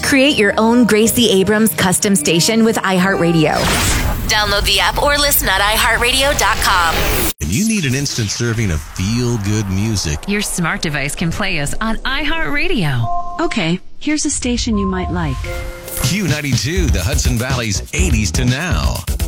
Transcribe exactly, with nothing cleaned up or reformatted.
Create your own Gracie Abrams custom station with iHeartRadio. Download the app or listen at i heart radio dot com. If you need an instant serving of feel-good music, your smart device can play us on iHeartRadio. Okay, here's a station you might like. Q ninety-two, the Hudson Valley's eighties to now.